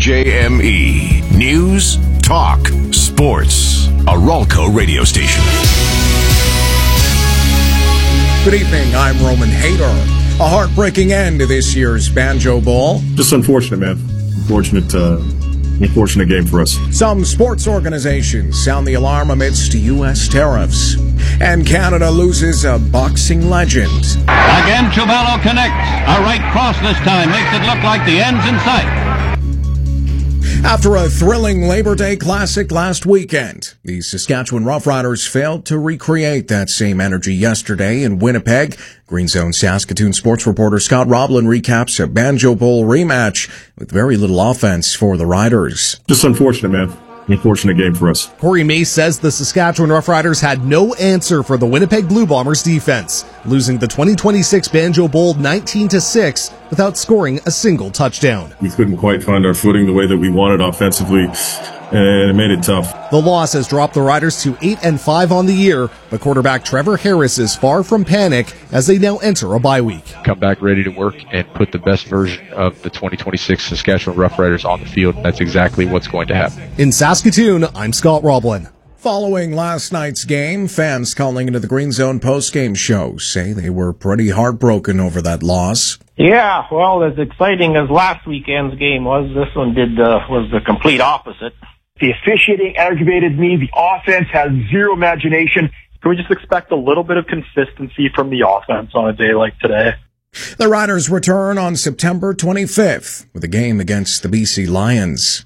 JME News, Talk, Sports. A Ralco radio station. Good evening, I'm Roman Hayter. A heartbreaking end to this year's Banjo Bowl. Just unfortunate, man. Unfortunate game for us. Some sports organizations sound the alarm amidst U.S. tariffs. And Canada loses a boxing legend. Again, Chuvalo connects. A right cross this time makes it look like the end's in sight. After a thrilling Labor Day Classic last weekend, the Saskatchewan Roughriders failed to recreate that same energy yesterday in Winnipeg. Green Zone Saskatoon sports reporter Scott Roblin recaps a Banjo Bowl rematch with very little offense for the Riders. Just unfortunate, man. Unfortunate game for us. Corey Mace says the Saskatchewan Roughriders had no answer for the Winnipeg Blue Bombers defense, losing the 2026 Banjo Bowl 19-6 without scoring a single touchdown. We couldn't quite find our footing the way that we wanted offensively, and it made it tough. The loss has dropped the Riders to 8-5 on the year, but quarterback Trevor Harris is far from panic as they now enter a bye week. Come back ready to work and put the best version of the 2026 Saskatchewan Roughriders on the field. That's exactly what's going to happen. In Saskatoon, I'm Scott Roblin. Following last night's game, fans calling into the Green Zone postgame show say they were pretty heartbroken over that loss. Yeah, well, as exciting as last weekend's game was, this one was the complete opposite. The officiating aggravated me. The offense has zero imagination. Can we just expect a little bit of consistency from the offense on a day like today? The Riders return on September 25th with a game against the BC Lions.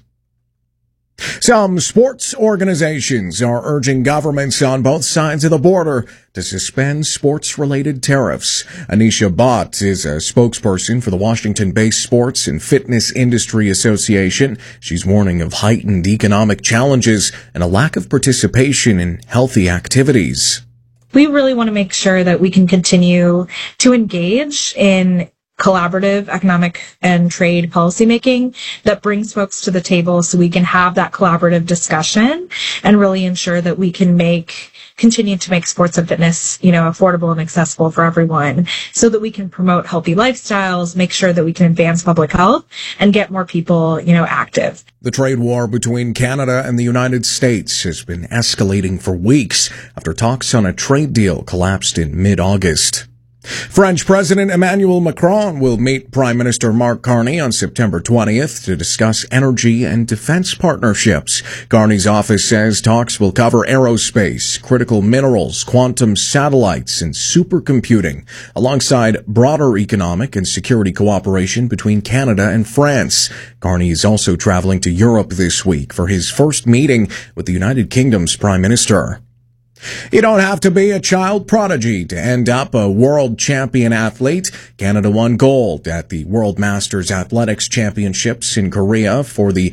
Some sports organizations are urging governments on both sides of the border to suspend sports-related tariffs. Anisha Bhatt is a spokesperson for the Washington-based Sports and Fitness Industry Association. She's warning of heightened economic challenges and a lack of participation in healthy activities. We really want to make sure that we can continue to engage in collaborative economic and trade policymaking that brings folks to the table so we can have that collaborative discussion and really ensure that we can continue to make sports and fitness, affordable and accessible for everyone so that we can promote healthy lifestyles, make sure that we can advance public health and get more people, active. The trade war between Canada and the United States has been escalating for weeks after talks on a trade deal collapsed in mid-August. French President Emmanuel Macron will meet Prime Minister Mark Carney on September 20th to discuss energy and defense partnerships. Carney's office says talks will cover aerospace, critical minerals, quantum satellites, and supercomputing, alongside broader economic and security cooperation between Canada and France. Carney is also traveling to Europe this week for his first meeting with the United Kingdom's Prime Minister. You don't have to be a child prodigy to end up a world champion athlete. Canada won gold at the World Masters Athletics Championships in Korea for the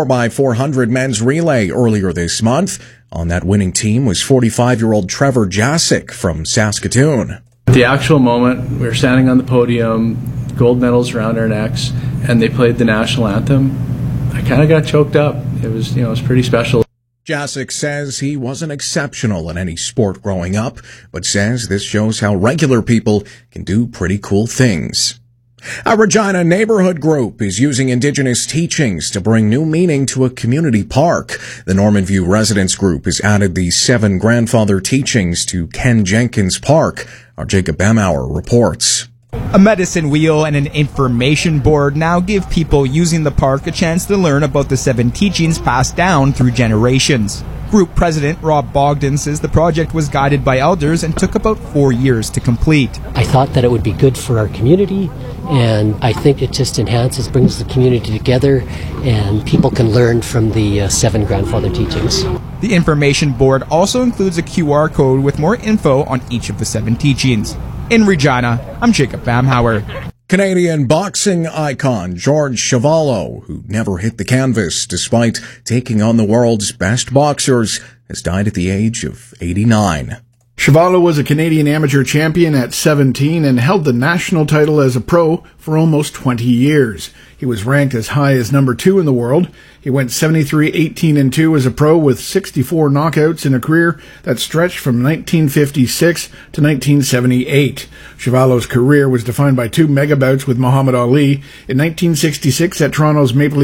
4x400 men's relay earlier this month. On that winning team was 45-year-old Trevor Jasic from Saskatoon. At the actual moment, we were standing on the podium, gold medals around our necks, and they played the national anthem. I kind of got choked up. It was pretty special. Jasic says he wasn't exceptional in any sport growing up, but says this shows how regular people can do pretty cool things. A Regina neighborhood group is using Indigenous teachings to bring new meaning to a community park. The Normanview Residents Group has added the 7 grandfather teachings to Ken Jenkins Park. Our Jacob Bamauer reports. A medicine wheel and an information board now give people using the park a chance to learn about the 7 teachings passed down through generations. Group President Rob Bogdan says the project was guided by elders and took about 4 years to complete. I thought that it would be good for our community, and I think it just brings the community together, and people can learn from the 7 grandfather teachings. The information board also includes a QR code with more info on each of the 7 teachings. In Regina, I'm Jacob Bamhauer. Canadian boxing icon George Chuvalo, who never hit the canvas despite taking on the world's best boxers, has died at the age of 89. Chuvalo was a Canadian amateur champion at 17 and held the national title as a pro for almost 20 years. He was ranked as high as number 2 in the world. He went 73-18-2 as a pro with 64 knockouts in a career that stretched from 1956 to 1978. Chuvalo's career was defined by 2 mega bouts with Muhammad Ali in 1966 at Toronto's Maple